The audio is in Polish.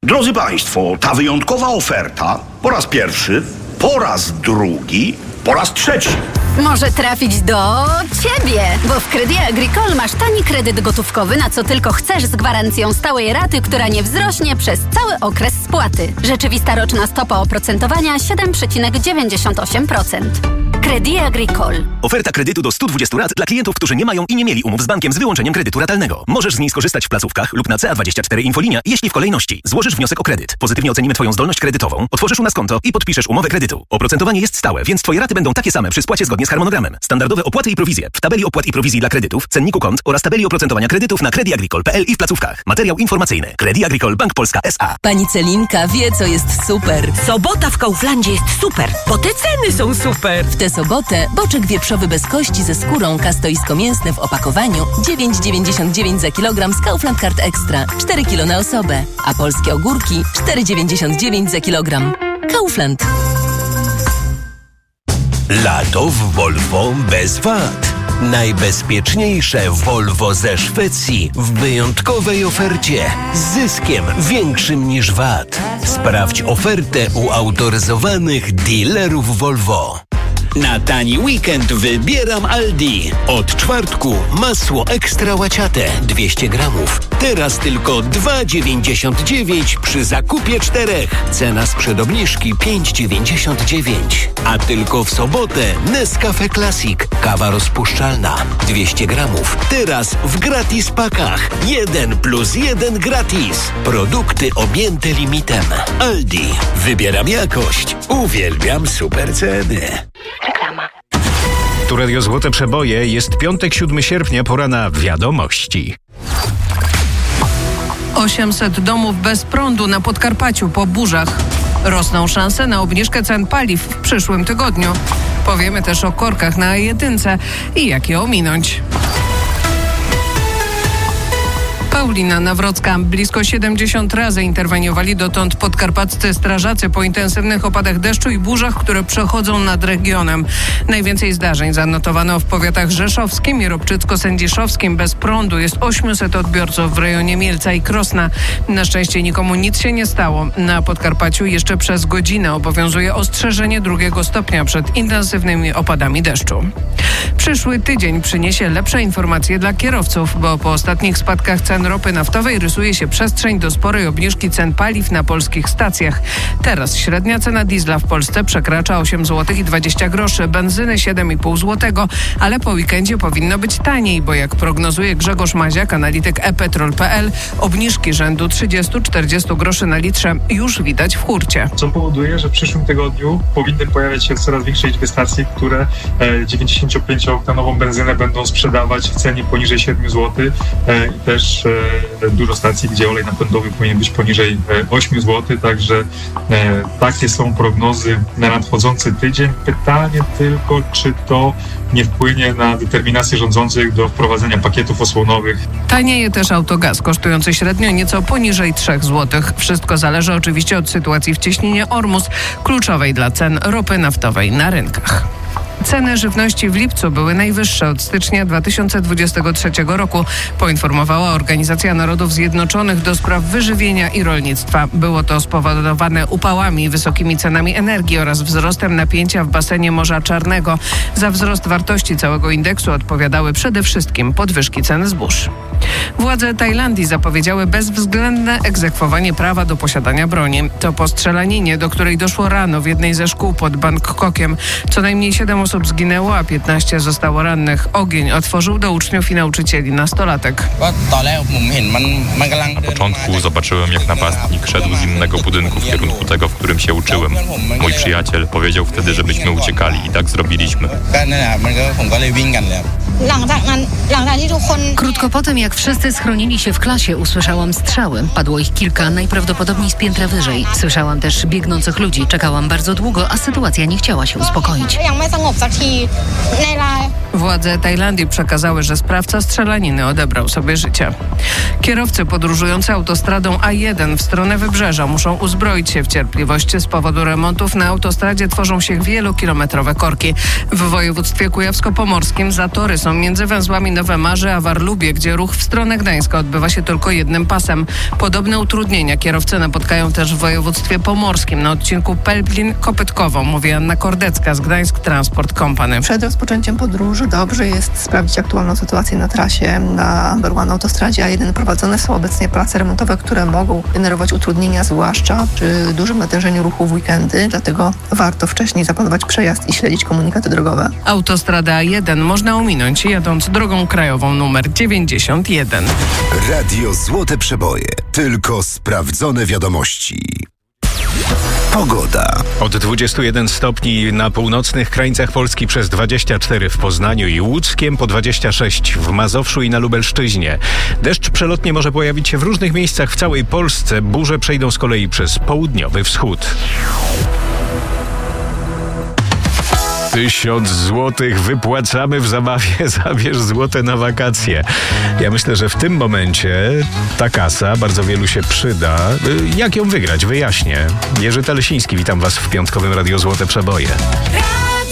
Drodzy Państwo, ta wyjątkowa oferta po raz pierwszy, po raz drugi, po raz trzeci. Może trafić do Ciebie, bo w Crédit Agricole masz tani kredyt gotówkowy, na co tylko chcesz, z gwarancją stałej raty, która nie wzrośnie przez cały okres spłaty. Rzeczywista roczna stopa oprocentowania 7,98%. Crédit Agricole. Oferta kredytu do 120 rat dla klientów, którzy nie mają i nie mieli umów z bankiem z wyłączeniem kredytu ratalnego. Możesz z niej skorzystać w placówkach lub na CA24 Infolinia, jeśli w kolejności złożysz wniosek o kredyt. Pozytywnie ocenimy Twoją zdolność kredytową, otworzysz u nas konto i podpiszesz umowę kredytu. Oprocentowanie jest stałe, więc Twoje raty będą takie same przy spłacie zgodnie z harmonogramem. Standardowe opłaty i prowizje w tabeli opłat i prowizji dla kredytów, cenniku kont oraz tabeli oprocentowania kredytów na creditagricole.pl i w placówkach. Materiał informacyjny. Crédit Agricole Bank Polska S.A. Pani Celinka wie, co jest super. Sobota w Kauflandzie jest super, bo te ceny są super. W tę sobotę boczek wieprzowy bez kości ze skórą kastoisko-mięsny w opakowaniu 9,99 za kilogram z Kaufland Card Extra. 4 kg na osobę. A polskie ogórki 4,99 za kilogram. Kaufland. Lato w Volvo bez wad. Najbezpieczniejsze Volvo ze Szwecji w wyjątkowej ofercie z zyskiem większym niż VAT. Sprawdź ofertę u autoryzowanych dealerów Volvo. Na tani weekend wybieram Aldi. Od czwartku masło ekstra łaciate 200 gramów. Teraz tylko 2,99 przy zakupie 4. Cena sprzed obniżki 5,99. A tylko w sobotę Nescafe Classic. Kawa rozpuszczalna 200 gramów. Teraz w gratis pakach. 1+1 gratis. Produkty objęte limitem. Aldi. Wybieram jakość. Uwielbiam super ceny. Reklama. Tu Radio Złote Przeboje. Jest piątek, 7 sierpnia, pora na wiadomości. 800 domów bez prądu na Podkarpaciu po burzach. Rosną szanse na obniżkę cen paliw w przyszłym tygodniu. Powiemy też o korkach na jedynce i jak je ominąć. Paulina Nawrocka. Blisko 70 razy interweniowali dotąd podkarpaccy strażacy po intensywnych opadach deszczu i burzach, które przechodzą nad regionem. Najwięcej zdarzeń zanotowano w powiatach rzeszowskim i ropczycko-sędziszowskim. Bez prądu jest 800 odbiorców w rejonie Mielca i Krosna. Na szczęście nikomu nic się nie stało. Na Podkarpaciu jeszcze przez godzinę obowiązuje ostrzeżenie 2 stopnia przed intensywnymi opadami deszczu. Przyszły tydzień przyniesie lepsze informacje dla kierowców, bo po ostatnich spadkach cen ropy naftowej rysuje się przestrzeń do sporej obniżki cen paliw na polskich stacjach. Teraz średnia cena diesla w Polsce przekracza 8,20 zł, benzyny 7,5 zł, ale po weekendzie powinno być taniej, bo jak prognozuje Grzegorz Maziak, analityk ePetrol.pl, obniżki rzędu 30-40 groszy na litrze już widać w hurcie. Co powoduje, że w przyszłym tygodniu powinny pojawiać się coraz większej liczby stacji, które 95-oktanową benzynę będą sprzedawać w cenie poniżej 7 zł i też dużo stacji, gdzie olej napędowy powinien być poniżej 8 zł, także takie są prognozy na nadchodzący tydzień. Pytanie tylko, czy to nie wpłynie na determinację rządzących do wprowadzenia pakietów osłonowych. Tanieje też autogaz, kosztujący średnio nieco poniżej 3 zł. Wszystko zależy oczywiście od sytuacji w cieśninie Ormus, kluczowej dla cen ropy naftowej na rynkach. Ceny żywności w lipcu były najwyższe od stycznia 2023 roku, poinformowała Organizacja Narodów Zjednoczonych do spraw wyżywienia i rolnictwa. Było to spowodowane upałami, wysokimi cenami energii oraz wzrostem napięcia w basenie Morza Czarnego. Za wzrost wartości całego indeksu odpowiadały przede wszystkim podwyżki cen zbóż. Władze Tajlandii zapowiedziały bezwzględne egzekwowanie prawa do posiadania broni. To po strzelaninie, do której doszło rano w jednej ze szkół pod Bangkokiem. Co najmniej 7 osób zginęło, a 15 zostało rannych. Ogień otworzył do uczniów i nauczycieli nastolatek. Na początku zobaczyłem, jak napastnik szedł z innego budynku w kierunku tego, w którym się uczyłem. Mój przyjaciel powiedział wtedy, żebyśmy uciekali i tak zrobiliśmy. Krótko po tym, jak wszyscy schronili się w klasie, usłyszałam strzały. Padło ich kilka, najprawdopodobniej z piętra wyżej. Słyszałam też biegnących ludzi. Czekałam bardzo długo, a sytuacja nie chciała się uspokoić. Władze Tajlandii przekazały, że sprawca strzelaniny odebrał sobie życie. Kierowcy podróżujący autostradą A1 w stronę Wybrzeża muszą uzbroić się w cierpliwość. Z powodu remontów na autostradzie tworzą się wielokilometrowe korki. W województwie kujawsko-pomorskim zatory są między węzłami Nowe Marze a Warlubie, gdzie ruch w stronę Gdańska odbywa się tylko jednym pasem. Podobne utrudnienia kierowcy napotkają też w województwie pomorskim na odcinku Pelplin-Kopytkowo, mówi Anna Kordecka z Gdańsk Transport Company. Przed rozpoczęciem podróży dobrze jest sprawdzić aktualną sytuację na trasie. Na Number One autostradzie A1 prowadzone są obecnie prace remontowe, które mogą generować utrudnienia, zwłaszcza przy dużym natężeniu ruchu w weekendy, dlatego warto wcześniej zaplanować przejazd i śledzić komunikaty drogowe. Autostrada A1 można ominąć jadąc drogą krajową numer 91. Radio Złote Przeboje. Tylko sprawdzone wiadomości. Pogoda. Od 21 stopni na północnych krańcach Polski, przez 24 w Poznaniu i Łódzkiem, po 26 w Mazowszu i na Lubelszczyźnie. Deszcz przelotnie może pojawić się w różnych miejscach w całej Polsce. Burze przejdą z kolei przez południowy wschód. 1000 złotych wypłacamy w zabawie Zabierz złote na wakacje. Ja myślę, że w tym momencie ta kasa bardzo wielu się przyda. Jak ją wygrać? Wyjaśnię. Jerzy Telesiński, witam Was w piątkowym Radio Złote Przeboje.